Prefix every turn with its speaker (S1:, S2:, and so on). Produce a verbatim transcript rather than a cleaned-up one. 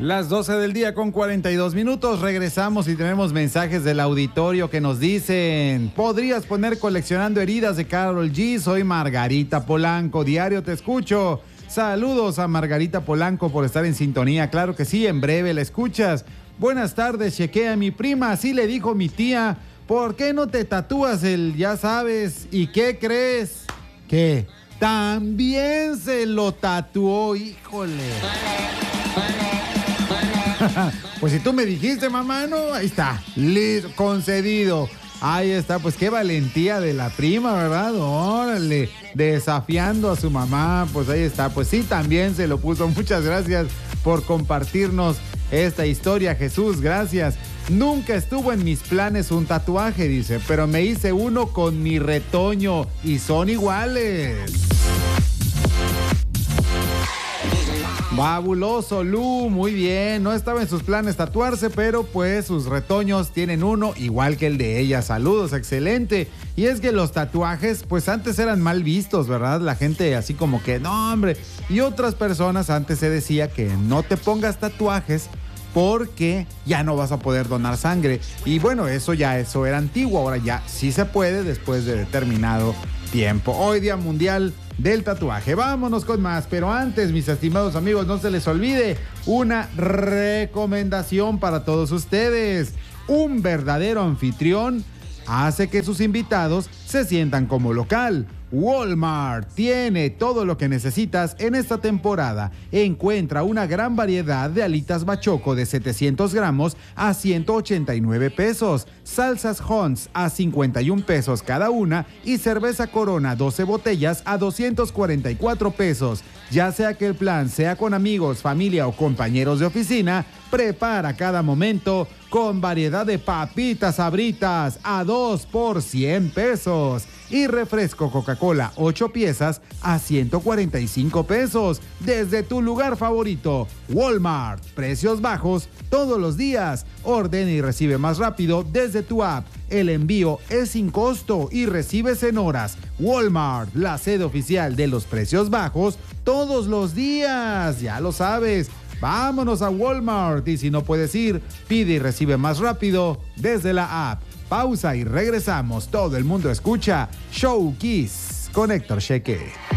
S1: Las doce del día con cuarenta y dos minutos, regresamos y tenemos mensajes del auditorio que nos dicen: podrías poner coleccionando heridas de Karol G. Soy Margarita Polanco, diario te escucho. Saludos a Margarita Polanco por estar en sintonía, claro que sí, en breve la escuchas. Buenas tardes, chequea a mi prima, así le dijo mi tía, ¿por qué no te tatúas el ya sabes? ¿Y qué crees? ¿Qué? También se lo tatuó, híjole. Pues si tú me dijiste, mamá, no, ahí está, listo, concedido. Ahí está, pues qué valentía de la prima, ¿verdad? Órale, desafiando a su mamá, pues ahí está, pues sí, también se lo puso. Muchas gracias por compartirnos esta historia, Jesús, gracias. Nunca estuvo en mis planes un tatuaje, dice, pero me hice uno con mi retoño y son iguales. Fabuloso, Lu, muy bien. No estaba en sus planes tatuarse, pero pues sus retoños tienen uno igual que el de ella. Saludos, excelente. Y es que los tatuajes, pues antes eran mal vistos, ¿verdad? La gente así como que, no, hombre. Y otras personas antes se decía que no te pongas tatuajes porque ya no vas a poder donar sangre. Y bueno, eso ya, eso era antiguo. Ahora ya sí se puede después de determinado tiempo. Hoy Día Mundial del Tatuaje. Vámonos con más, pero antes, mis estimados amigos, no se les olvide una recomendación para todos ustedes. Un verdadero anfitrión hace que sus invitados se sientan como local. Walmart tiene todo lo que necesitas en esta temporada. Encuentra una gran variedad de alitas bachoco de setecientos gramos a ciento ochenta y nueve pesos, salsas Hunt's a cincuenta y un pesos cada una y cerveza Corona doce botellas a doscientos cuarenta y cuatro pesos. Ya sea que el plan sea con amigos, familia o compañeros de oficina, prepara cada momento con variedad de papitas Sabritas a dos por cien pesos. Y refresco Coca-Cola ocho piezas a ciento cuarenta y cinco pesos. Desde tu lugar favorito, Walmart. Precios bajos todos los días. Ordena y recibe más rápido desde tu app. El envío es sin costo y recibes en horas. Walmart, la sede oficial de los precios bajos todos los días. Ya lo sabes. Vámonos a Walmart y si no puedes ir, pide y recibe más rápido desde la app. Pausa y regresamos. Todo el mundo escucha Show Kiss con Héctor Cheque.